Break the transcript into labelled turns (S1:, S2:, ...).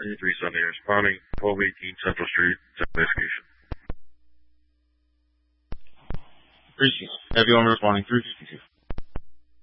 S1: 370 responding, 1218 Central Street, investigation.
S2: Appreciate it. Have you on responding 352.